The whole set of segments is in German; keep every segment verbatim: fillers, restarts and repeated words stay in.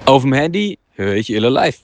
Auf dem Handy höre ich Elo Live.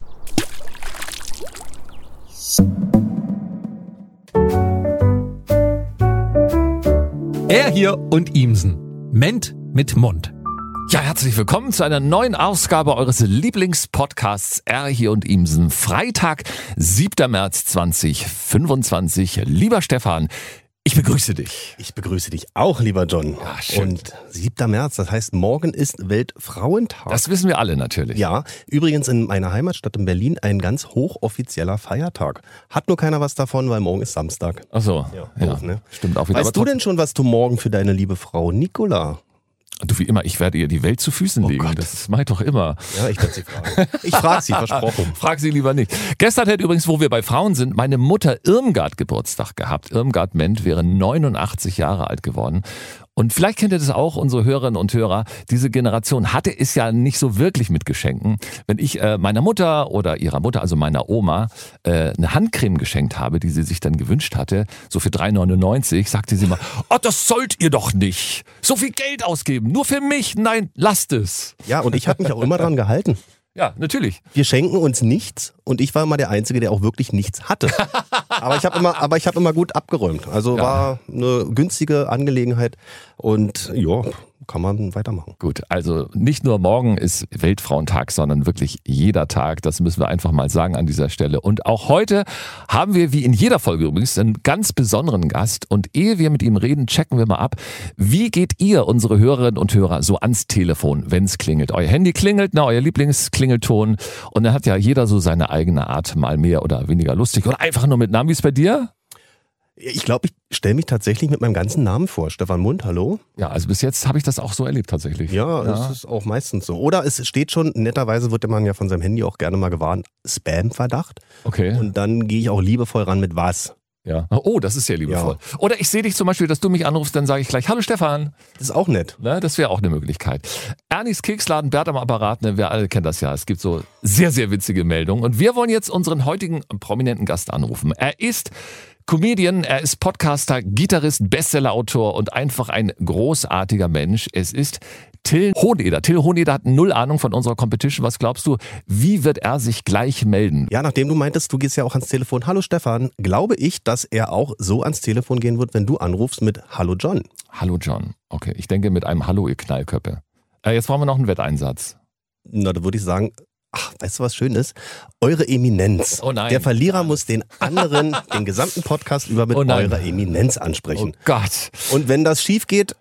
Er hier und Ihmsen. Ment mit Mund. Ja, herzlich willkommen zu einer neuen Ausgabe eures Lieblingspodcasts Er hier und Ihmsen. Freitag, siebter März zweitausendfünfundzwanzig. Lieber Stefan, ich begrüße dich. Ich begrüße dich auch, lieber John. Ja, schön. Und siebter März, das heißt, morgen ist Weltfrauentag. Das wissen wir alle natürlich. Ja, übrigens in meiner Heimatstadt in Berlin ein ganz hochoffizieller Feiertag. Hat nur keiner was davon, weil morgen ist Samstag. Ach so, Ja, ja, doof, ne? Stimmt auch wieder. Weißt Aber du trotzdem- denn schon, was du morgen für deine liebe Frau Nicola? Du, wie immer, ich werde ihr die Welt zu Füßen Oh legen. Gott. Das mache ich doch immer. Ja, ich werde sie fragen. Ich frage sie, versprochen. Frag sie lieber nicht. Gestern hat übrigens, wo wir bei Frauen sind, meine Mutter Irmgard Geburtstag gehabt. Irmgard Ment wäre neunundachtzig Jahre alt geworden. Und vielleicht kennt ihr das auch, unsere Hörerinnen und Hörer. Diese Generation hatte es ja nicht so wirklich mit Geschenken. Wenn ich äh, meiner Mutter oder ihrer Mutter, also meiner Oma, äh, eine Handcreme geschenkt habe, die sie sich dann gewünscht hatte, so für drei neunundneunzig, sagte sie immer, oh, das sollt ihr doch nicht. So viel Geld ausgeben, nur für mich. Nein, lasst es. Ja, und ich habe mich auch immer dran gehalten. Ja, natürlich. Wir schenken uns nichts und ich war immer der Einzige, der auch wirklich nichts hatte. Aber ich habe immer, aber ich habe immer gut abgeräumt. Also Ja. war eine günstige Angelegenheit und ja, kann man weitermachen. Gut, also nicht nur morgen ist Weltfrauentag, sondern wirklich jeder Tag. Das müssen wir einfach mal sagen an dieser Stelle. Und auch heute haben wir, wie in jeder Folge übrigens, einen ganz besonderen Gast. Und ehe wir mit ihm reden, checken wir mal ab, wie geht ihr, unsere Hörerinnen und Hörer, so ans Telefon, wenn es klingelt? Euer Handy klingelt, na, euer Lieblingsklingelton. Und dann hat ja jeder so seine eigene Art, mal mehr oder weniger lustig oder einfach nur mit Namen. Wie ist bei dir? Ich glaube, ich stelle mich tatsächlich mit meinem ganzen Namen vor. Stefan Mund, hallo? Ja, also bis jetzt habe ich das auch so erlebt tatsächlich. Ja, es ist auch meistens so. Oder es steht schon, netterweise wird man ja von seinem Handy auch gerne mal gewarnt, Spam-Verdacht. Okay. Und dann gehe ich auch liebevoll ran mit was. Ja. Oh, das ist sehr liebevoll. Oder ich sehe dich zum Beispiel, dass du mich anrufst, dann sage ich gleich, hallo Stefan. Das ist auch nett. Ne, das wäre auch eine Möglichkeit. Ernies Keksladen, Bert am Apparat, ne, wir alle kennen das ja. Es gibt so sehr, sehr witzige Meldungen. Und wir wollen jetzt unseren heutigen prominenten Gast anrufen. Er ist Comedian, er ist Podcaster, Gitarrist, Bestsellerautor und einfach ein großartiger Mensch. Es ist Till Hoheneder. Till Hoheneder hat null Ahnung von unserer Competition. Was glaubst du, wie wird er sich gleich melden? Ja, nachdem du meintest, du gehst ja auch ans Telefon. Hallo Stefan, glaube ich, dass er auch so ans Telefon gehen wird, wenn du anrufst mit Hallo John. Hallo John. Okay, ich denke mit einem Hallo, ihr Knallköppe. Äh, jetzt brauchen wir noch einen Wetteinsatz. Na, da würde ich sagen, ach, weißt du, was schön ist? Eure Eminenz. Oh nein. Der Verlierer muss den anderen den gesamten Podcast über mit Oh nein. eurer Eminenz Oh ansprechen. Gott. Und wenn das schief geht,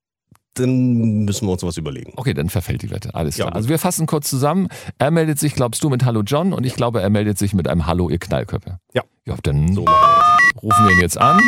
dann müssen wir uns was überlegen. Okay, dann verfällt die Wette. Alles Ja, klar. gut. Also wir fassen kurz zusammen. Er meldet sich, glaubst du, mit Hallo John und ich glaube, er meldet sich mit einem Hallo, ihr Knallköpfe. Ja. Ja, dann So machen wir rufen wir ihn jetzt an.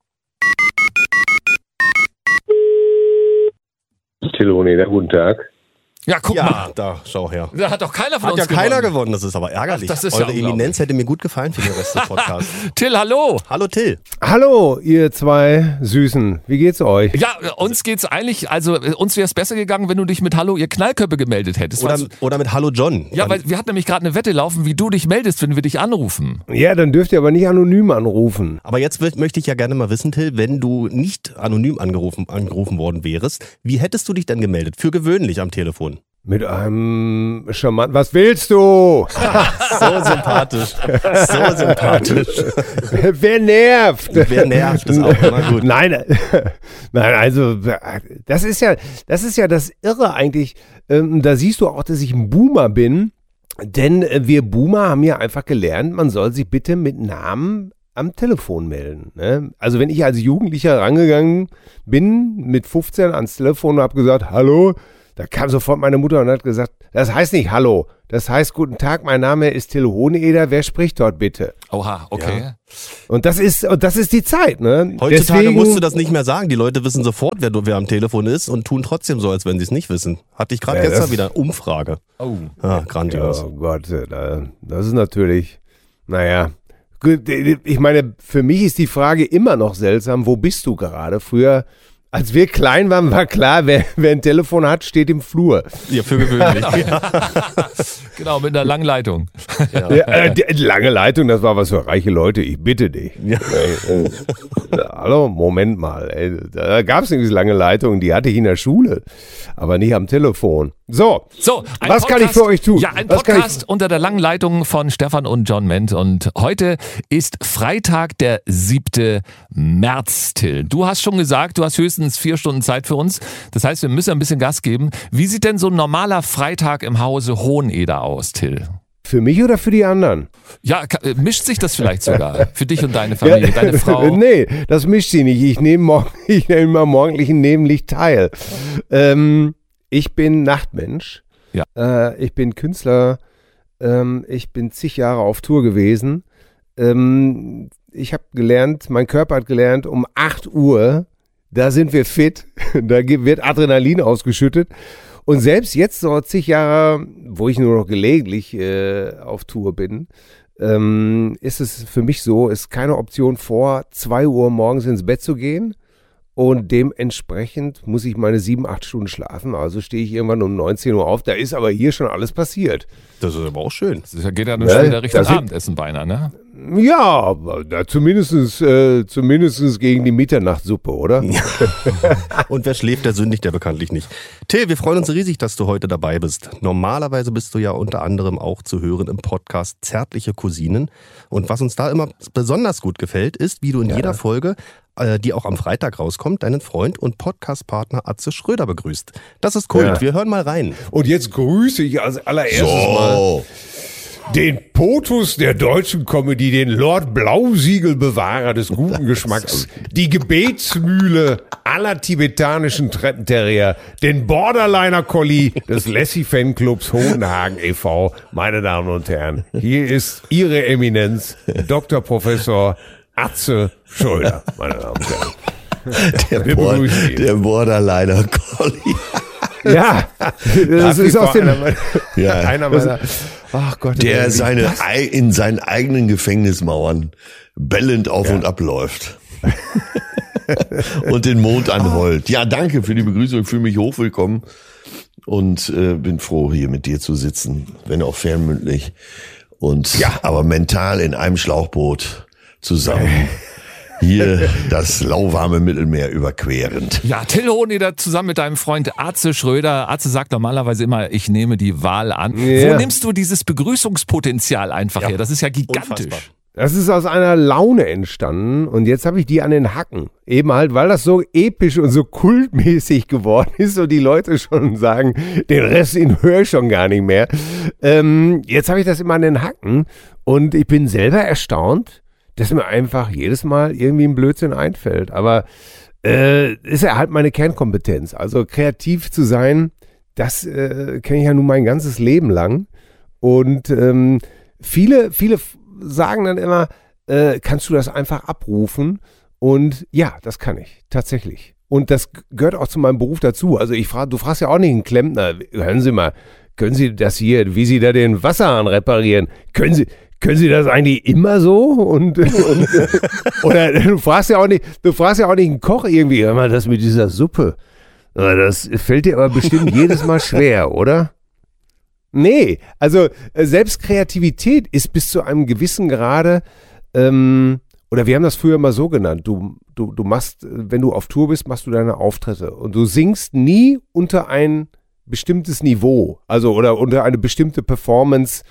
Till Hoheneder, guten Tag. Ja, guck das. mal. Ja, da, schau her. Da hat doch keiner von Hat uns ja keiner gewonnen. gewonnen, das ist aber ärgerlich. Ach, das ist Eure ja unglaublich. Eminenz hätte mir gut gefallen für den Rest des Podcasts. Till, hallo. Hallo Till. Hallo, ihr zwei Süßen. Wie geht's euch? Ja, uns geht's eigentlich, also äh, uns wäre es besser gegangen, wenn du dich mit Hallo, ihr Knallköpfe gemeldet hättest. Oder, Weißt du- oder mit Hallo John. ja, Dann- weil wir hatten nämlich gerade eine Wette laufen, wie du dich meldest, wenn wir dich anrufen. Ja, dann dürft ihr aber nicht anonym anrufen. aber jetzt will- möchte ich ja gerne mal wissen, Till, wenn du nicht anonym angerufen, angerufen worden wärst, wie hättest du dich denn gemeldet? Für gewöhnlich am Telefon. Mit einem charmanten... Was willst du? So sympathisch. So sympathisch. Wer nervt? Wer nervt, ist auch immer gut. Nein, äh, nein, also das ist ja, das ist ja das Irre eigentlich. Ähm, da siehst du auch, dass ich ein Boomer bin, denn äh, wir Boomer haben ja einfach gelernt, man soll sich bitte mit Namen am Telefon melden. Ne? Also wenn ich als Jugendlicher rangegangen bin, mit fünfzehn ans Telefon und habe gesagt, hallo, da kam sofort meine Mutter und hat gesagt, das heißt nicht Hallo, das heißt Guten Tag, mein Name ist Till Hoheneder, wer spricht dort bitte? Oha, okay. Ja. Und das ist, und das ist die Zeit, ne? Heutzutage Deswegen- musst du das nicht mehr sagen. Die Leute wissen sofort, wer, wer am Telefon ist und tun trotzdem so, als wenn sie es nicht wissen. Hatte ich gerade Ja, gestern das- wieder Umfrage. Oh. Ah, grandios. Oh Gott, da- das ist natürlich, naja, gut, ich meine, für mich ist die Frage immer noch seltsam, wo bist du gerade? Früher Als wir klein waren, war klar, wer, wer ein Telefon hat, steht im Flur. Ja, für gewöhnlich. Genau, mit einer langen Leitung. Ja, äh, die, lange Leitung, das war was für reiche Leute, ich bitte dich. Ja. Äh, äh, hallo, Moment mal. Ey, da gab es nämlich lange Leitungen, die hatte ich in der Schule, aber nicht am Telefon. So, so ein was Podcast, kann ich für euch tun? Ja, ein was Podcast unter der langen Leitung von Stefan und John Ment. Und heute ist Freitag, der siebte März, Till. Du hast schon gesagt, du hast höchstens vier Stunden Zeit für uns. Das heißt, wir müssen ein bisschen Gas geben. Wie sieht denn so ein normaler Freitag im Hause Hoheneder aus, Till? Für mich oder für die anderen? Ja, mischt sich das vielleicht sogar? Für dich und deine Familie, deine Frau? Nee, das mischt sie nicht. Ich nehme morgen, ich nehme am morgendlichen Nebenlicht teil. Ähm, ich bin Nachtmensch. Ja. Äh, ich bin Künstler. Ähm, ich bin zig Jahre auf Tour gewesen. Ähm, ich habe gelernt, mein Körper hat gelernt, um acht Uhr, da sind wir fit. Da wird Adrenalin ausgeschüttet. Und selbst jetzt, so zig Jahre, wo ich nur noch gelegentlich äh, auf Tour bin, ähm, ist es für mich so, ist keine Option vor zwei Uhr morgens ins Bett zu gehen. Und dementsprechend muss ich meine sieben, acht Stunden schlafen. Also stehe ich irgendwann um neunzehn Uhr auf. Da ist aber hier schon alles passiert. Das ist aber auch schön. Das geht ja dann schon wieder Richtung sind- Abendessen beinahe, ne? Ja, aber da zumindest, äh, zumindest gegen die Mitternachtssuppe, oder? Und wer schläft, der sündigt ja bekanntlich nicht. Till, wir freuen uns riesig, dass du heute dabei bist. Normalerweise bist du ja unter anderem auch zu hören im Podcast Zärtliche Cousinen. Und was uns da immer besonders gut gefällt, ist, wie du in Ja. jeder Folge, äh, die auch am Freitag rauskommt, deinen Freund und Podcastpartner Atze Schröder begrüßt. Das ist Kult. Ja. Wir hören mal rein. Und jetzt grüße ich als allererstes mal So. den POTUS der deutschen Comedy, den Lord Blausiegelbewahrer des guten Geschmacks, die Gebetsmühle aller tibetanischen Treppenterrier, den Borderliner Collie des Lassie Fanclubs Hohenhagen e V. Meine Damen und Herren, hier ist Ihre Eminenz, Doktor Professor Atze Schröder, meine Damen und Herren. Der, Wir Bord, begrüßen ihn. der Borderliner Collie. Ja, das ist aus dem, einer meiner, ja, einer meiner, ach Gott, der wie seine, das- ei- in seinen eigenen Gefängnismauern bellend auf und ab läuft. Und den Mond anheult. Ja, danke für die Begrüßung. Ich fühle mich hochwillkommen und äh, bin froh, hier mit dir zu sitzen, wenn auch fernmündlich. Und ja, aber mental in einem Schlauchboot zusammen. Hier das lauwarme Mittelmeer überquerend. Ja, Till Hoheneder zusammen mit deinem Freund Atze Schröder. Atze sagt normalerweise immer, ich nehme die Wahl an. Ja. Wo nimmst du dieses Begrüßungspotenzial einfach her? Das ist ja gigantisch. Unfassbar. Das ist aus einer Laune entstanden und jetzt habe ich die an den Hacken. Eben halt, weil das so episch und so kultmäßig geworden ist und die Leute schon sagen, den Rest den höre ich schon gar nicht mehr. Ähm, jetzt habe ich das immer an den Hacken und ich bin selber erstaunt, dass mir einfach jedes Mal irgendwie ein Blödsinn einfällt. Aber äh, ist ja halt meine Kernkompetenz. Also kreativ zu sein, das äh, kenne ich ja nun mein ganzes Leben lang. Und ähm, viele, viele sagen dann immer, äh, kannst du das einfach abrufen? Und ja, das kann ich, tatsächlich. Und das gehört auch zu meinem Beruf dazu. Also ich frage, du fragst ja auch nicht einen Klempner, hören Sie mal, können Sie das hier, wie Sie da den Wasserhahn reparieren, können Sie, können Sie das eigentlich immer so? Und, und oder du fragst ja auch nicht, du fragst ja auch nicht einen Koch irgendwie, hör mal, das mit dieser Suppe, das fällt dir aber bestimmt jedes Mal schwer, oder? Nee, also äh, selbst Kreativität ist bis zu einem gewissen Grade, ähm, oder wir haben das früher mal so genannt, du, du, du machst, wenn du auf Tour bist, machst du deine Auftritte und du singst nie unter ein bestimmtes Niveau, also oder unter eine bestimmte Performance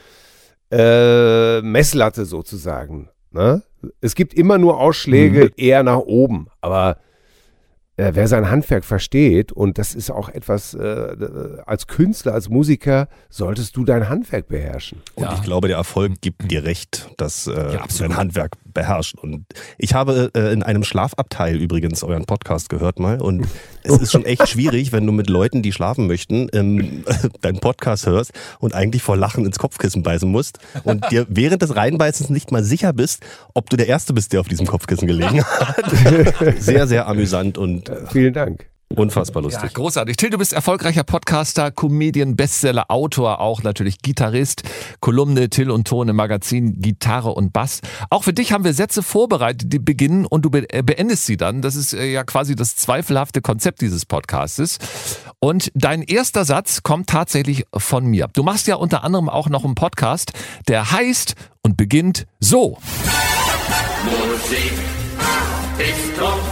äh, Messlatte sozusagen. Ne? Es gibt immer nur Ausschläge mhm. eher nach oben, aber äh, wer sein Handwerk versteht, und das ist auch etwas, äh, als Künstler, als Musiker, solltest du dein Handwerk beherrschen. Und Ja. ich glaube, der Erfolg gibt dir recht, dass äh, Ja, du absolut. dein Handwerk beherrscht. Und ich habe äh, in einem Schlafabteil übrigens euren Podcast gehört mal. Und es ist schon echt schwierig, wenn du mit Leuten, die schlafen möchten, ähm, deinen Podcast hörst und eigentlich vor Lachen ins Kopfkissen beißen musst und dir während des Reinbeißens nicht mal sicher bist, ob du der Erste bist, der auf diesem Kopfkissen gelegen hat. Sehr, sehr amüsant und Vielen Dank. Unfassbar Ja, lustig. großartig. Till, du bist erfolgreicher Podcaster, Comedian, Bestseller, Autor, auch natürlich Gitarrist, Kolumne Till und Ton im Magazin Gitarre und Bass. Auch für dich haben wir Sätze vorbereitet, die beginnen und du be- äh, beendest sie dann. Das ist äh, ja quasi das zweifelhafte Konzept dieses Podcastes. Und dein erster Satz kommt tatsächlich von mir. Du machst ja unter anderem auch noch einen Podcast, der heißt und beginnt so. Musik ist Trumpf,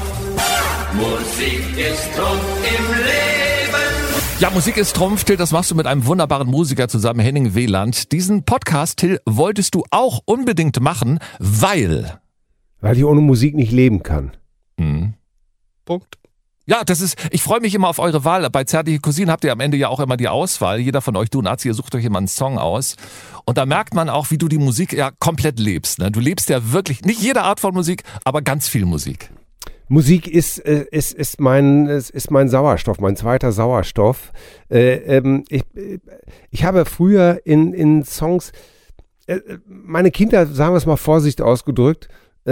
Musik ist Trumpf im Leben. Ja, Musik ist Trumpf, Till, das machst du mit einem wunderbaren Musiker zusammen, Henning Wieland. Diesen Podcast, Till, wolltest du auch unbedingt machen, weil... Weil ich ohne Musik nicht leben kann. Hm. Punkt. Ja, das ist, ich freue mich immer auf eure Wahl. Bei Zärtliche Cousinen habt ihr am Ende ja auch immer die Auswahl. Jeder von euch, du Nazi, ihr sucht euch immer einen Song aus. Und da merkt man auch, wie du die Musik ja komplett lebst. Ne? Du lebst ja wirklich, nicht jede Art von Musik, aber ganz viel Musik. Musik ist, äh, ist, ist, mein, ist, ist mein Sauerstoff, mein zweiter Sauerstoff. Äh, ähm, ich, ich habe früher in, in Songs, äh, meine Kinder, sagen wir es mal vorsichtig ausgedrückt,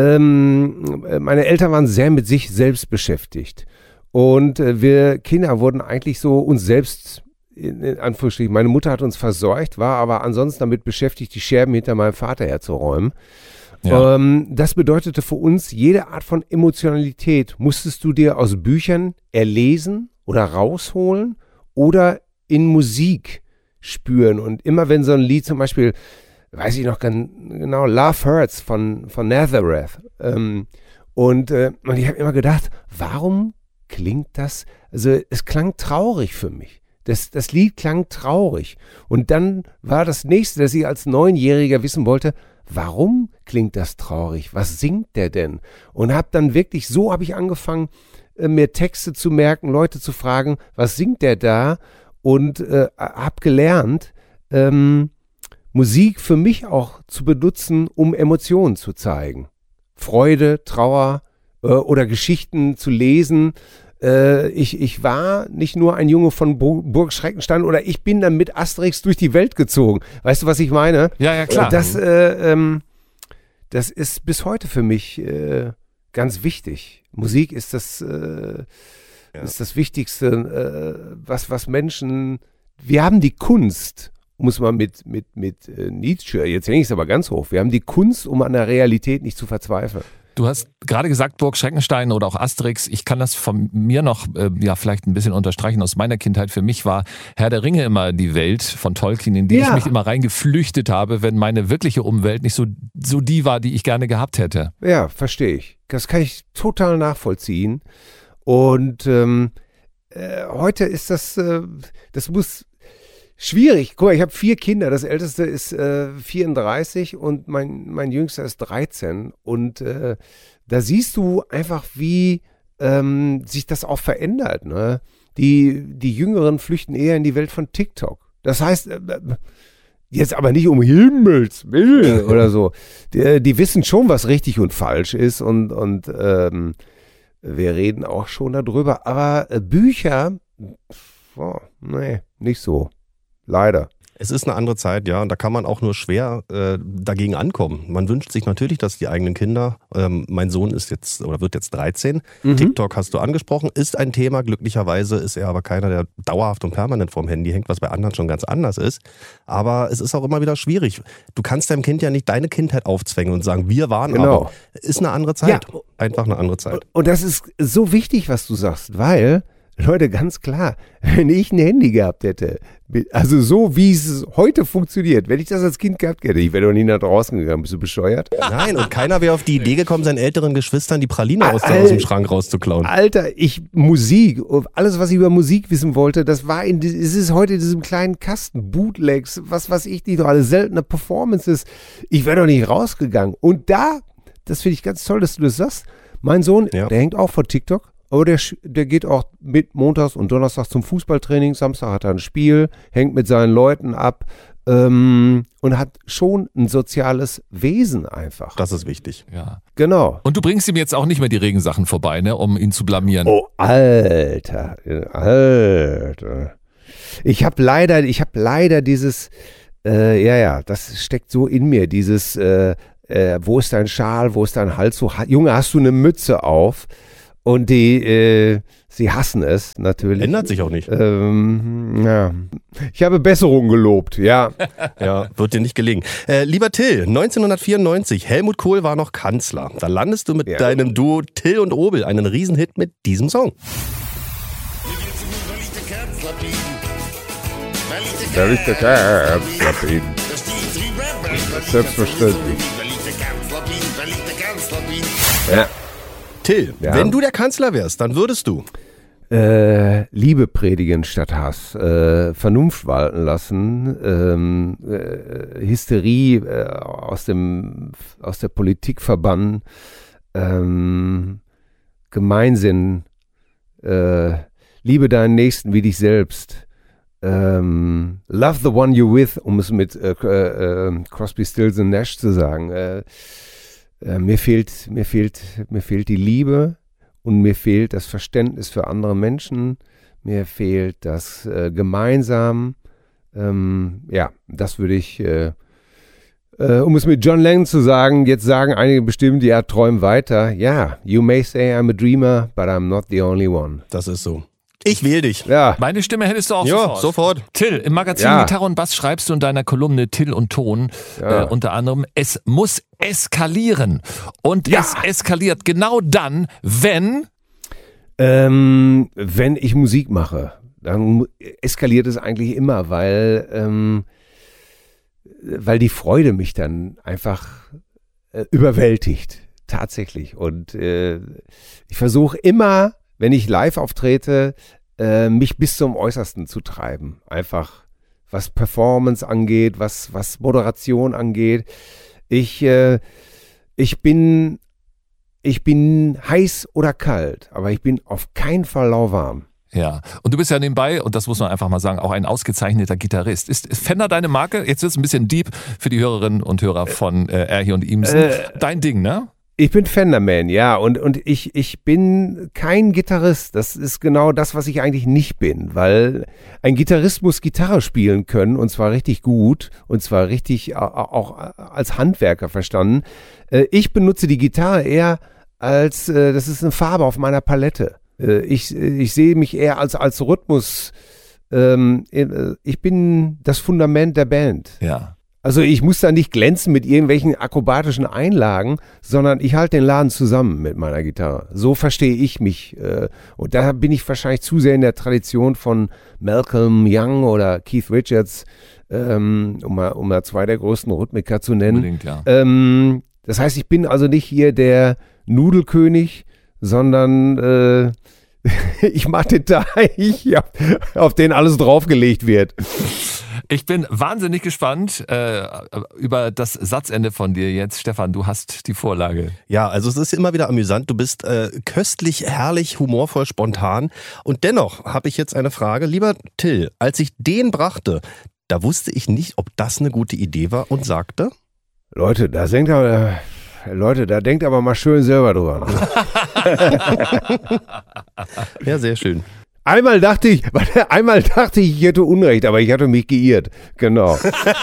ähm, meine Eltern waren sehr mit sich selbst beschäftigt. Und äh, wir Kinder wurden eigentlich so uns selbst, in, in Anführungsstrichen, meine Mutter hat uns versorgt, war aber ansonsten damit beschäftigt, die Scherben hinter meinem Vater herzuräumen. Ja. Ähm, das bedeutete für uns, jede Art von Emotionalität musstest du dir aus Büchern erlesen oder rausholen oder in Musik spüren. Und immer wenn so ein Lied zum Beispiel, weiß ich noch ganz genau, Love Hurts von, von Nazareth. Ähm, und, äh, und ich habe immer gedacht, warum klingt das, also es klang traurig für mich. Das, das Lied klang traurig. Und dann war das nächste, dass ich als Neunjähriger wissen wollte, warum klingt das traurig? Was singt der denn? Und habe dann wirklich, so habe ich angefangen, äh, mir Texte zu merken, Leute zu fragen, was singt der da? Und äh, habe gelernt, ähm, Musik für mich auch zu benutzen, um Emotionen zu zeigen. Freude, Trauer äh, oder Geschichten zu lesen. Äh, ich, ich war nicht nur ein Junge von Bo- Burg Schreckenstein oder ich bin dann mit Asterix durch die Welt gezogen. Weißt du, was ich meine? Ja, ja, klar. Das, äh, ähm, das ist bis heute für mich äh, ganz wichtig. Musik ist das, äh, Ja. ist das Wichtigste, äh, was, was Menschen, wir haben die Kunst, muss man mit, mit, mit äh, Nietzsche, jetzt hänge ich es aber ganz hoch, wir haben die Kunst, um an der Realität nicht zu verzweifeln. Du hast gerade gesagt, Burg Schreckenstein oder auch Asterix. Ich kann das von mir noch äh, ja vielleicht ein bisschen unterstreichen aus meiner Kindheit. Für mich war Herr der Ringe immer die Welt von Tolkien, in die Ja. ich mich immer reingeflüchtet habe, wenn meine wirkliche Umwelt nicht so, so die war, die ich gerne gehabt hätte. Ja, verstehe ich. Das kann ich total nachvollziehen. Und ähm, äh, heute ist das, äh, das muss schwierig. Guck mal, ich habe vier Kinder. Das älteste ist äh, vierunddreißig und mein, mein jüngster ist dreizehn. Und äh, da siehst du einfach, wie ähm, sich das auch verändert. Ne? Die, die Jüngeren flüchten eher in die Welt von TikTok. Das heißt, äh, jetzt aber nicht um Himmels Willen oder so. Die, die wissen schon, was richtig und falsch ist und, und ähm, wir reden auch schon darüber. Aber äh, Bücher, oh, nee, nicht so. Leider. Es ist eine andere Zeit, ja, und da kann man auch nur schwer äh, dagegen ankommen. Man wünscht sich natürlich, dass die eigenen Kinder, ähm, mein Sohn ist jetzt oder wird jetzt dreizehn, Mhm. TikTok hast du angesprochen, ist ein Thema, glücklicherweise ist er aber keiner, der dauerhaft und permanent vorm Handy hängt, was bei anderen schon ganz anders ist. Aber es ist auch immer wieder schwierig. Du kannst deinem Kind ja nicht deine Kindheit aufzwängen und sagen, wir waren Genau. aber. Ist eine andere Zeit. Ja. Einfach eine andere Zeit. Und das ist so wichtig, was du sagst, weil, Leute, ganz klar, wenn ich ein Handy gehabt hätte, also so wie es heute funktioniert, wenn ich das als Kind gehabt hätte, ich wäre doch nie nach draußen gegangen, bist du bescheuert? Nein, und keiner wäre auf die Idee gekommen, seinen älteren Geschwistern die Praline aus, der, Al- aus dem Schrank rauszuklauen. Alter, ich, Musik, alles, was ich über Musik wissen wollte, das war in, es ist heute in diesem kleinen Kasten, Bootlegs, was weiß ich, die doch alle seltene Performances. Ich wäre doch nicht rausgegangen. Und da, das finde ich ganz toll, dass du das sagst, mein Sohn, Ja. der hängt auch vor TikTok. Aber der, sch- der geht auch mit montags und donnerstags zum Fußballtraining. Samstag hat er ein Spiel, hängt mit seinen Leuten ab ähm, und hat schon ein soziales Wesen einfach. Das ist wichtig. Ja. Genau. Und du bringst ihm jetzt auch nicht mehr die Regensachen vorbei, ne, um ihn zu blamieren. Oh, Alter, Alter. Ich habe leider, ich habe leider dieses, äh, ja, ja, das steckt so in mir, dieses, äh, äh, wo ist dein Schal, wo ist dein Hals so, ha- Junge, hast du eine Mütze auf? Und die, äh, sie hassen es natürlich. Ändert sich auch nicht. Ähm, ja. Ich habe Besserung gelobt, ja. Ja, wird dir nicht gelingen. Äh, lieber Till, neunzehnhundertvierundneunzig, Helmut Kohl war noch Kanzler. Da landest du mit Ja. deinem Duo Till und Obel einen Riesenhit mit diesem Song. Da ist der Kanzler bin. Selbstverständlich. Ja. Till, Ja. wenn du der Kanzler wärst, dann würdest du Äh, Liebe predigen statt Hass, äh, Vernunft walten lassen, ähm, äh, Hysterie äh, aus dem aus der Politik verbannen, ähm, Gemeinsinn, äh, liebe deinen Nächsten wie dich selbst, ähm, love the one you're with, um es mit äh, äh, Crosby, Stills and Nash zu sagen. Äh, äh, mir fehlt mir fehlt mir fehlt die Liebe. Und mir fehlt das Verständnis für andere Menschen, mir fehlt das äh, gemeinsam, ähm, ja, das würde ich, äh, äh, um es mit John Lennon zu sagen, jetzt sagen einige bestimmt, ja, träum weiter. Ja, you may say I'm a dreamer, but I'm not the only one. Das ist so. Ich wähle dich. Ja, Meine Stimme hättest du auch Ja, sofort. sofort. Till, im Magazin Ja. Gitarre und Bass schreibst du in deiner Kolumne Till und Ton Ja. äh, unter anderem, es muss eskalieren. Und Ja. es eskaliert genau dann, wenn... ähm, wenn ich Musik mache, dann eskaliert es eigentlich immer, weil, ähm, weil die Freude mich dann einfach äh, überwältigt, tatsächlich. Und äh, ich versuche immer, wenn ich live auftrete, äh, mich bis zum Äußersten zu treiben. Einfach was Performance angeht, was, was Moderation angeht. Ich, äh, ich bin, ich bin heiß oder kalt, aber ich bin auf keinen Fall lauwarm. Ja, und du bist ja nebenbei, und das muss man einfach mal sagen, auch ein ausgezeichneter Gitarrist. Ist, ist Fender deine Marke? Jetzt wird es ein bisschen deep für die Hörerinnen und Hörer von äh, Erhi und Imsen. Äh, Dein Ding, ne? Ich bin Fenderman, ja, und, und ich, ich bin kein Gitarrist. Das ist genau das, was ich eigentlich nicht bin, weil ein Gitarrist muss Gitarre spielen können, und zwar richtig gut, und zwar richtig auch als Handwerker verstanden. Ich benutze die Gitarre eher als, das ist eine Farbe auf meiner Palette. Ich, ich sehe mich eher als, als Rhythmus. Ich bin das Fundament der Band. Ja. Also ich muss da nicht glänzen mit irgendwelchen akrobatischen Einlagen, sondern ich halte den Laden zusammen mit meiner Gitarre. So verstehe ich mich. Und da bin ich wahrscheinlich zu sehr in der Tradition von Malcolm Young oder Keith Richards, um mal, um mal zwei der größten Rhythmiker zu nennen. Unbedingt, ja. Das heißt, ich bin also nicht hier der Nudelkönig, sondern äh, ich mache den Teich, auf den alles draufgelegt wird. Ich bin wahnsinnig gespannt äh, über das Satzende von dir jetzt. Stefan, du hast die Vorlage. Ja, also es ist immer wieder amüsant. Du bist äh, köstlich, herrlich, humorvoll, spontan. Und dennoch habe ich jetzt eine Frage. Lieber Till, als ich den brachte, da wusste ich nicht, ob das eine gute Idee war und sagte... Leute, da denkt aber, Leute, da denkt aber mal schön selber drüber. Ja, sehr schön. Einmal dachte ich, einmal dachte ich, ich hätte Unrecht, aber ich hatte mich geirrt. Genau.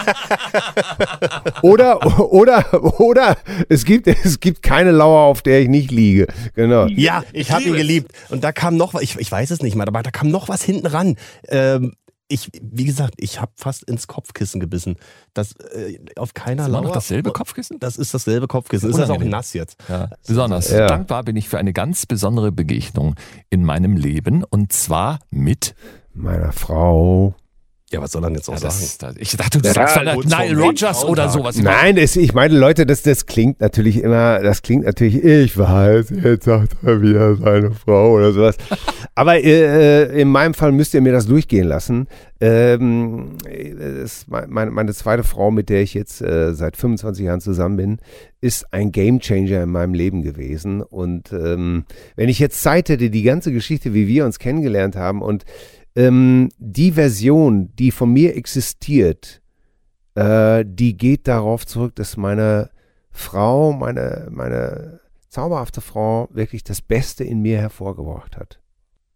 Oder, oder, oder es gibt, es gibt keine Lauer, auf der ich nicht liege. Genau. Ja, ich habe ihn geliebt. Und da kam noch was, ich, ich weiß es nicht mal, aber da kam noch was hinten ran. Ähm, ich, wie gesagt, ich habe fast ins Kopfkissen gebissen. Das äh, auf keiner Ist immer Lauer. noch dasselbe Kopfkissen? Das ist dasselbe Kopfkissen. Ist das auch Unangenehm. nass jetzt? Ja, besonders Ja. dankbar bin ich für eine ganz besondere Begegnung in meinem Leben, und zwar mit... Meiner Frau. Ja, was soll er denn jetzt auch Ja, sagen? das, das, ich dachte, du sagst von der kurz Nile vom Rodgers oder sowas. Nein, es, ich meine, Leute, das, das klingt natürlich immer, das klingt natürlich, ich weiß, jetzt sagt er wieder seine Frau oder sowas. Aber äh, in meinem Fall müsst ihr mir das durchgehen lassen. Ähm, es, meine, meine zweite Frau, mit der ich jetzt äh, seit fünfundzwanzig Jahren zusammen bin, ist ein Gamechanger in meinem Leben gewesen. Und ähm, wenn ich jetzt Zeit hätte, die ganze Geschichte, wie wir uns kennengelernt haben, und Ähm, die Version, die von mir existiert, äh, die geht darauf zurück, dass meine Frau, meine, meine zauberhafte Frau wirklich das Beste in mir hervorgebracht hat.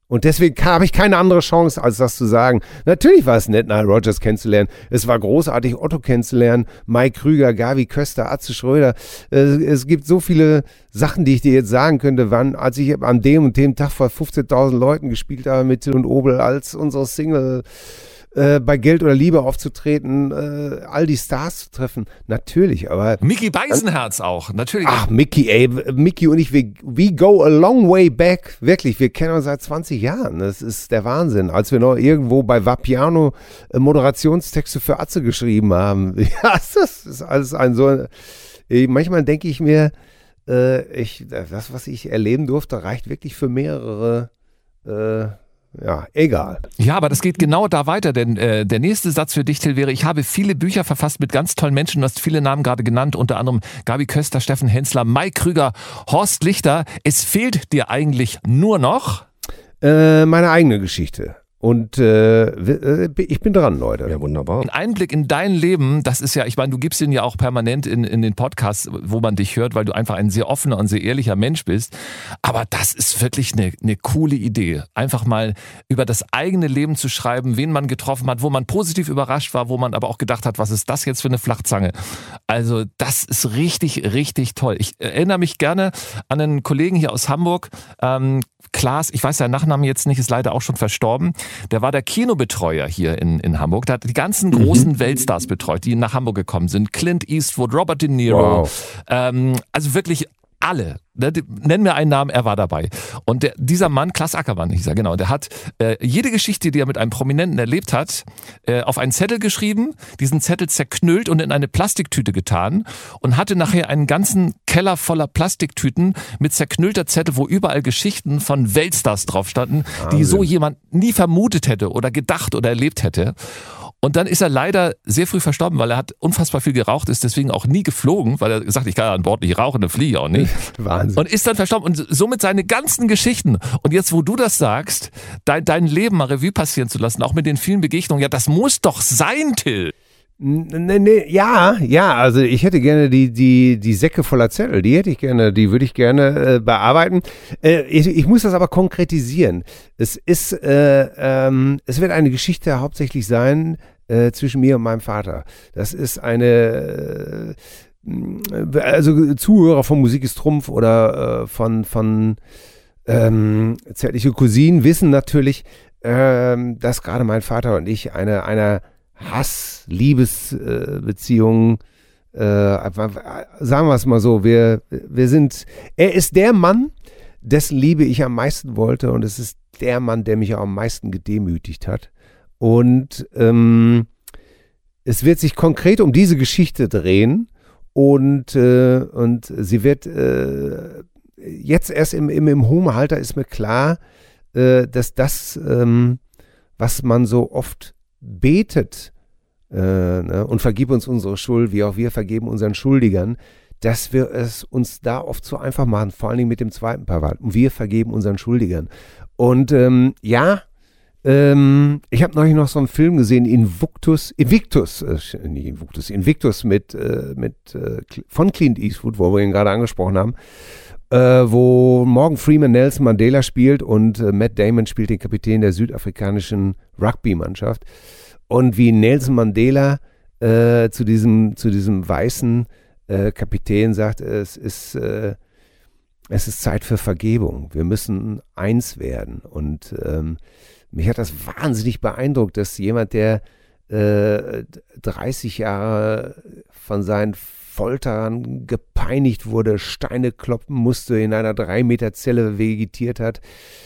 Und deswegen habe ich keine andere Chance, als das zu sagen. Natürlich war es nett, Nile Rodgers kennenzulernen. Es war großartig, Otto kennenzulernen, Mike Krüger, Gavi Köster, Atze Schröder. Es, es gibt so viele Sachen, die ich dir jetzt sagen könnte, wann, als ich an dem und dem Tag vor fünfzehntausend Leuten gespielt habe mit Till und Obel, als unsere Single äh, bei Geld oder Liebe aufzutreten, äh, all die Stars zu treffen. Natürlich, aber... Micky Beisenherz auch, natürlich. Ach, Micky, ey, Micky und ich, we, we go a long way back. Wirklich, wir kennen uns seit zwanzig Jahren. Das ist der Wahnsinn. Als wir noch irgendwo bei Vapiano äh, Moderationstexte für Atze geschrieben haben. Ja, das ist alles ein so... Äh, manchmal denke ich mir, äh, ich, das, was ich erleben durfte, reicht wirklich für mehrere... Äh, Ja, egal. Ja, aber das geht genau da weiter, denn äh, der nächste Satz für dich, Till, wäre, ich habe viele Bücher verfasst mit ganz tollen Menschen, du hast viele Namen gerade genannt, unter anderem Gabi Köster, Steffen Hensler, Mike Krüger, Horst Lichter. Es fehlt dir eigentlich nur noch? Äh, meine eigene Geschichte. Und äh, ich bin dran, Leute. Ja, wunderbar. Ein Einblick in dein Leben, das ist ja, ich meine, du gibst den ja auch permanent in, in den Podcasts, wo man dich hört, weil du einfach ein sehr offener und sehr ehrlicher Mensch bist. Aber das ist wirklich eine, eine coole Idee. Einfach mal über das eigene Leben zu schreiben, wen man getroffen hat, wo man positiv überrascht war, wo man aber auch gedacht hat, was ist das jetzt für eine Flachzange? Also das ist richtig, richtig toll. Ich erinnere mich gerne an einen Kollegen hier aus Hamburg, ähm, Klaas, ich weiß seinen Nachnamen jetzt nicht, ist leider auch schon verstorben. Der war der Kinobetreuer hier in, in Hamburg. Der hat die ganzen großen mhm. Weltstars betreut, die nach Hamburg gekommen sind. Clint Eastwood, Robert De Niro. Wow. Ähm, also wirklich alle. Ne, nenn mir einen Namen, er war dabei. Und der, dieser Mann, Klaas Ackermann hieß er, genau, der hat äh, jede Geschichte, die er mit einem Prominenten erlebt hat, äh, auf einen Zettel geschrieben, diesen Zettel zerknüllt und in eine Plastiktüte getan und hatte nachher einen ganzen Keller voller Plastiktüten mit zerknüllter Zettel, wo überall Geschichten von Weltstars drauf standen, die so jemand nie vermutet hätte oder gedacht oder erlebt hätte. Und dann ist er leider sehr früh verstorben, weil er hat unfassbar viel geraucht, ist deswegen auch nie geflogen, weil er gesagt hat, ich kann an Bord nicht rauchen, dann fliege ich auch nicht. Wahnsinn. Und ist dann verstorben und somit seine ganzen Geschichten. Und jetzt, wo du das sagst, dein, dein Leben mal Revue passieren zu lassen, auch mit den vielen Begegnungen, ja, das muss doch sein, Till. Nee, nee, ja, ja, also ich hätte gerne die, die, die Säcke voller Zettel, die hätte ich gerne, die würde ich gerne äh, bearbeiten. Äh, ich, ich muss das aber konkretisieren. Es ist, äh, ähm, es wird eine Geschichte hauptsächlich sein äh, zwischen mir und meinem Vater. Das ist eine, äh, also Zuhörer von Musik ist Trumpf oder äh, von, von ähm, Zärtliche Cousinen wissen natürlich, äh, dass gerade mein Vater und ich eine, einer Hass-Liebesbeziehungen, äh, äh, sagen wir es mal so, wir, wir sind, er ist der Mann, dessen Liebe ich am meisten wollte und es ist der Mann, der mich auch am meisten gedemütigt hat. Und ähm, es wird sich konkret um diese Geschichte drehen und, äh, und sie wird äh, jetzt erst im, im, im hohen Alter ist mir klar, äh, dass das, ähm, was man so oft betet äh, ne, und vergib uns unsere Schuld, wie auch wir vergeben unseren Schuldigern, dass wir es uns da oft so einfach machen, vor allen Dingen mit dem zweiten Part. Und wir vergeben unseren Schuldigern. Und ähm, ja, ähm, ich habe neulich noch so einen Film gesehen, Invictus, Invictus, äh, nicht Invictus, Invictus mit, äh, mit äh, von Clint Eastwood, wo wir ihn gerade angesprochen haben, äh, wo Morgan Freeman Nelson Mandela spielt und äh, Matt Damon spielt den Kapitän der südafrikanischen Rugby-Mannschaft. Und wie Nelson Mandela äh, zu diesem, zu diesem weißen äh, Kapitän sagt, es ist, äh, es ist Zeit für Vergebung. Wir müssen eins werden. Und ähm, mich hat das wahnsinnig beeindruckt, dass jemand, der äh, dreißig Jahre von seinen Folterern gepeinigt wurde, Steine kloppen musste, in einer drei Meter Zelle vegetiert hat,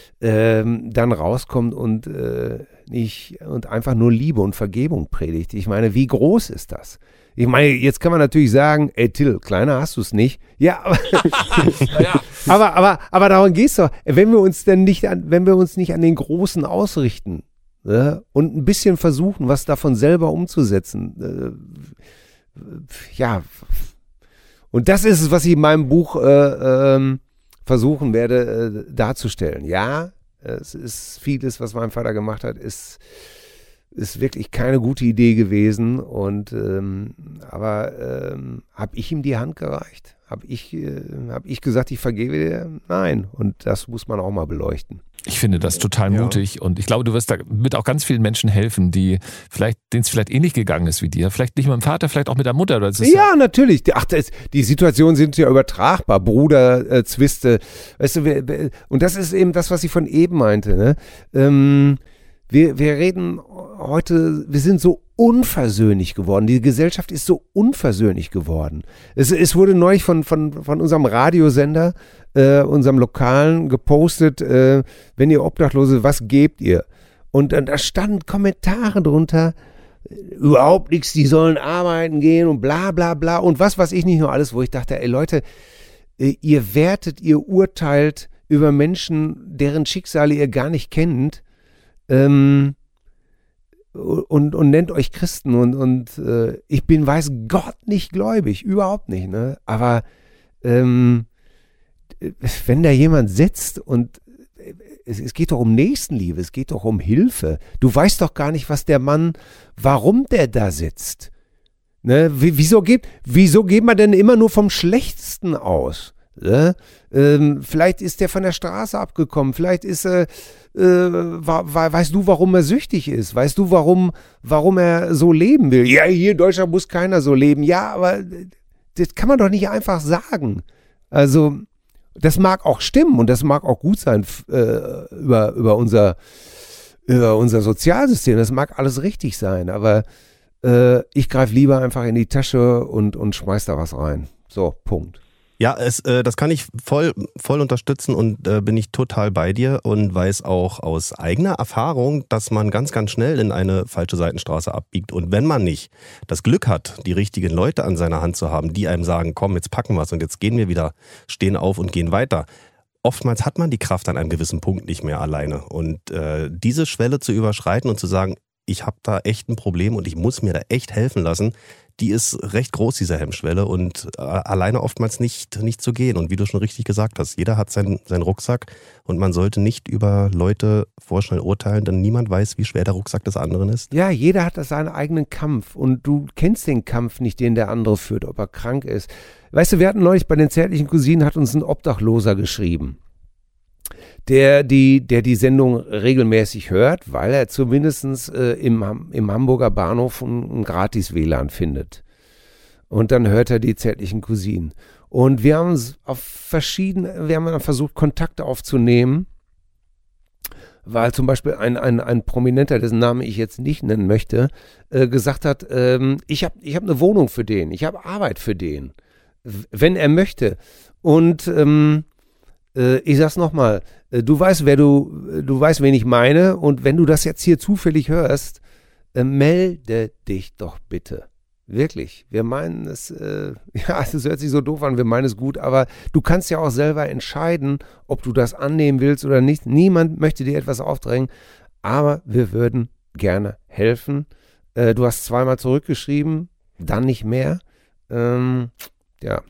ähm, dann rauskommt und, äh, nicht, und einfach nur Liebe und Vergebung predigt. Ich meine, wie groß ist das? Ich meine, jetzt kann man natürlich sagen, ey Till, kleiner hast du es nicht. Ja, aber, ja. aber, aber, aber darum geht's doch. Wenn wir uns denn nicht an, wenn wir uns nicht an den Großen ausrichten, ne, und ein bisschen versuchen, was davon selber umzusetzen, äh, ja, und das ist es, was ich in meinem Buch äh, ähm, versuchen werde äh, darzustellen. Ja, es ist vieles, was mein Vater gemacht hat, ist ist wirklich keine gute Idee gewesen. Und ähm, aber ähm, habe ich ihm die Hand gereicht? Habe ich, äh, hab ich gesagt, ich vergebe dir? Nein. Und das muss man auch mal beleuchten. Ich finde das total Ja. mutig und ich glaube, du wirst damit auch ganz vielen Menschen helfen, die vielleicht, denen es vielleicht ähnlich gegangen ist wie dir. Vielleicht nicht mit dem Vater, vielleicht auch mit der Mutter. Das ist Ja, natürlich. Ach, das, die Situationen sind ja übertragbar. Bruder, äh, Zwiste. Weißt du, wir, wir, und das ist eben das, was ich von eben meinte. Ne? Ähm, wir, wir reden heute, wir sind so unversöhnlich geworden. Die Gesellschaft ist so unversöhnlich geworden. Es, es wurde neulich von, von, von unserem Radiosender, äh, unserem Lokalen, gepostet, äh, wenn ihr Obdachlose, was gebt ihr? Und äh, da standen Kommentare drunter, überhaupt nichts, die sollen arbeiten gehen und bla bla bla und was weiß ich nicht nur alles, wo ich dachte, ey Leute, ihr wertet, ihr urteilt über Menschen, deren Schicksale ihr gar nicht kennt, ähm, und, und nennt euch Christen und, und äh, ich bin, weiß Gott, nicht gläubig, überhaupt nicht, ne? Aber ähm, wenn da jemand sitzt und es, es geht doch um Nächstenliebe, es geht doch um Hilfe. Du weißt doch gar nicht, was der Mann, warum der da sitzt. Ne? Wie, wieso, geht, wieso geht man denn immer nur vom Schlechtesten aus? Ne? Ähm, vielleicht ist der von der Straße abgekommen, vielleicht ist er, äh, war, war, weißt du, warum er süchtig ist? Weißt du, warum, warum er so leben will? Ja, hier in Deutschland muss keiner so leben. Ja, aber das kann man doch nicht einfach sagen. Also, das mag auch stimmen und das mag auch gut sein äh, über, über, unser, über unser Sozialsystem. Das mag alles richtig sein, aber äh, ich greife lieber einfach in die Tasche und, und schmeiß da was rein. So, Punkt. Ja, es, äh, das kann ich voll, voll unterstützen und äh, bin ich total bei dir und weiß auch aus eigener Erfahrung, dass man ganz, ganz schnell in eine falsche Seitenstraße abbiegt. Und wenn man nicht das Glück hat, die richtigen Leute an seiner Hand zu haben, die einem sagen, komm, jetzt packen wir es und jetzt gehen wir wieder, stehen auf und gehen weiter. Oftmals hat man die Kraft an einem gewissen Punkt nicht mehr alleine. Und äh, diese Schwelle zu überschreiten und zu sagen, ich habe da echt ein Problem und ich muss mir da echt helfen lassen, die ist recht groß, diese Hemmschwelle und äh, alleine oftmals nicht, nicht zu gehen. Und wie du schon richtig gesagt hast, jeder hat seinen, seinen Rucksack und man sollte nicht über Leute vorschnell urteilen, denn niemand weiß, wie schwer der Rucksack des anderen ist. Ja, jeder hat seinen eigenen Kampf und du kennst den Kampf nicht, den der andere führt, ob er krank ist. Weißt du, wir hatten neulich bei den zärtlichen Cousinen, hat uns ein Obdachloser geschrieben, der die, der die Sendung regelmäßig hört, weil er zumindest äh, im, im Hamburger Bahnhof ein, ein Gratis-W L A N findet. Und dann hört er die zärtlichen Cousinen. Und wir haben auf verschiedene, wir haben dann versucht, Kontakte aufzunehmen, weil zum Beispiel ein, ein, ein Prominenter, dessen Namen ich jetzt nicht nennen möchte, äh, gesagt hat, ähm, ich habe ich hab eine Wohnung für den, ich habe Arbeit für den, wenn er möchte. Und ähm, äh, ich sag's nochmal, äh, du weißt, wer du, du weißt, wen ich meine, und wenn du das jetzt hier zufällig hörst, äh, melde dich doch bitte. Wirklich, wir meinen es, äh, ja, es hört sich so doof an, wir meinen es gut, aber du kannst ja auch selber entscheiden, ob du das annehmen willst oder nicht. Niemand möchte dir etwas aufdrängen, aber wir würden gerne helfen. Äh, du hast zweimal zurückgeschrieben, dann nicht mehr. Ähm, ja.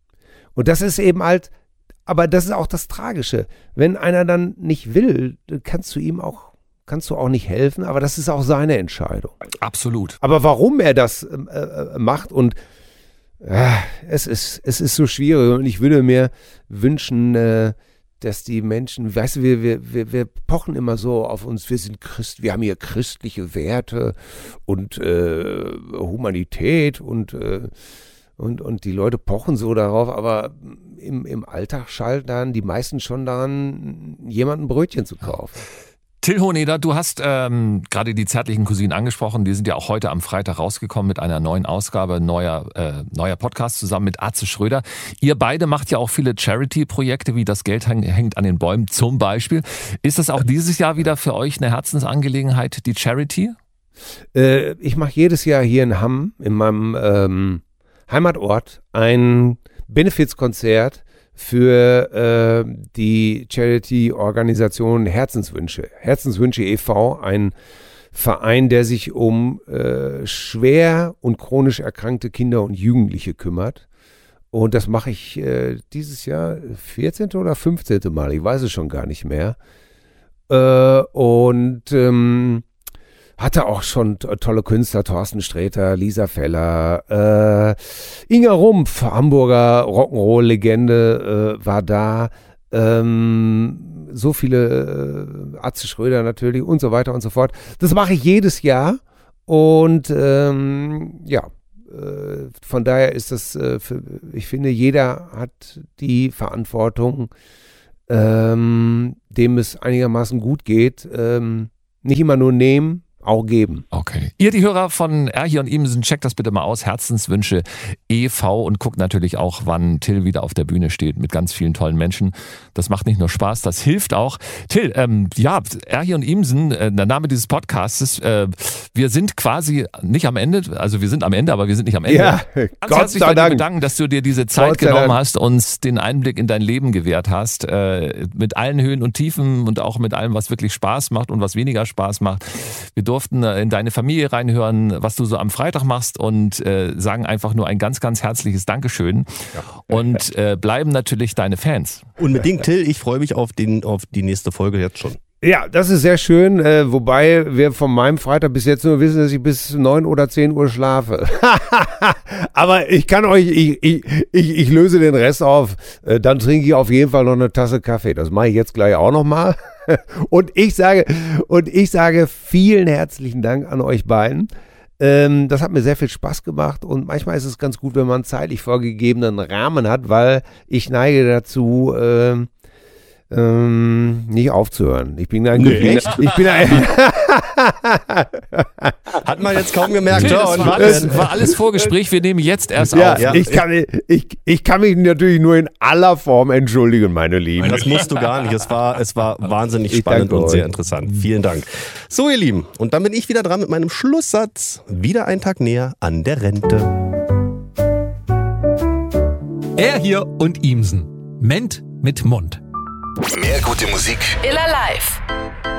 Und das ist eben halt, aber das ist auch das Tragische. Wenn einer dann nicht will, dann kannst du ihm auch kannst du auch nicht helfen, aber das ist auch seine Entscheidung. Absolut. Aber warum er das äh, macht und äh, es ist es ist so schwierig und ich würde mir wünschen, äh, dass die Menschen, weißt du, wir, wir, wir, wir pochen immer so auf uns, wir sind Christ, wir haben hier christliche Werte und äh, Humanität und, äh, und, und die Leute pochen so darauf, aber im, im Alltag schalten dann die meisten schon daran, jemandem ein Brötchen zu kaufen. Till Honeder, du hast ähm, gerade die zärtlichen Cousinen angesprochen. Die sind ja auch heute am Freitag rausgekommen mit einer neuen Ausgabe, neuer äh, neuer Podcast zusammen mit Atze Schröder. Ihr beide macht ja auch viele Charity-Projekte, wie das Geld häng, hängt an den Bäumen zum Beispiel. Ist das auch dieses Jahr wieder für euch eine Herzensangelegenheit, die Charity? Äh, ich mache jedes Jahr hier in Hamm, in meinem ähm, Heimatort, ein Benefizkonzert für äh, die Charity-Organisation Herzenswünsche. Herzenswünsche e V, ein Verein, der sich um äh, schwer und chronisch erkrankte Kinder und Jugendliche kümmert. Und das mache ich äh, dieses Jahr vierzehnte oder fünfzehnte Mal, ich weiß es schon gar nicht mehr. Äh, und ähm, hatte auch schon t- tolle Künstler, Thorsten Sträter, Lisa Feller, äh, Inga Rumpf, Hamburger Rock'n'Roll-Legende, äh, war da. Ähm, so viele, äh, Atze Schröder natürlich und so weiter und so fort. Das mache ich jedes Jahr und ähm, ja, äh, von daher ist das, äh, für, ich finde, jeder hat die Verantwortung, ähm, dem es einigermaßen gut geht, ähm, nicht immer nur nehmen, auch geben. Okay. Ihr, die Hörer von R hier und Imsen, checkt das bitte mal aus. Herzenswünsche e V und guckt natürlich auch, wann Till wieder auf der Bühne steht mit ganz vielen tollen Menschen. Das macht nicht nur Spaß, das hilft auch. Till, ähm, ja, R hier und Imsen, äh, der Name dieses Podcasts, äh, wir sind quasi nicht am Ende, also wir sind am Ende, aber wir sind nicht am Ende. Ja, ganz Gott herzlich sei bei dir Dank. bedanken, dass du dir diese Zeit Gott sei genommen Dank. hast, uns den Einblick in dein Leben gewährt hast, äh, mit allen Höhen und Tiefen und auch mit allem, was wirklich Spaß macht und was weniger Spaß macht. Wir durften äh, in deine Familie reinhören, was du so am Freitag machst und äh, sagen einfach nur ein ganz, ganz herzliches Dankeschön und äh, bleiben natürlich deine Fans. Unbedingt, Till, ich freue mich auf, den, auf die nächste Folge jetzt schon. Ja, das ist sehr schön, äh, wobei wir von meinem Freitag bis jetzt nur wissen, dass ich bis neun oder zehn Uhr schlafe. Aber ich kann euch, ich, ich, ich, ich löse den Rest auf, äh, dann trinke ich auf jeden Fall noch eine Tasse Kaffee. Das mache ich jetzt gleich auch nochmal. Und ich sage, und ich sage vielen herzlichen Dank an euch beiden. Ähm, das hat mir sehr viel Spaß gemacht und manchmal ist es ganz gut, wenn man einen zeitlich vorgegebenen Rahmen hat, weil ich neige dazu, ähm, ähm, nicht aufzuhören. Ich bin ein Nee, echt? Ich bin ein Hat man jetzt kaum gemerkt. Till, Ja, das und war, was? alles, war alles Vorgespräch, wir nehmen jetzt erst ja, auf. ja. Ich, kann, ich, ich kann mich natürlich nur in aller Form entschuldigen, meine Lieben. Das musst du gar nicht. Es war, es war wahnsinnig Ich spannend danke und euch. sehr interessant. Vielen Dank. So, ihr Lieben, und dann bin ich wieder dran mit meinem Schlusssatz. Wieder ein Tag näher an der Rente. Er hier und Imsen. Ment mit Mund. Mehr gute Musik. Iller Live.